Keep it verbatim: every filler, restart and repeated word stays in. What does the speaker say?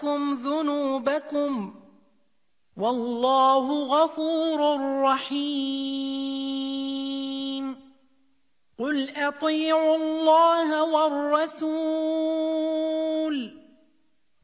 لكم ذنوبكم والله غفور رحيم. قل أطيعوا الله والرسول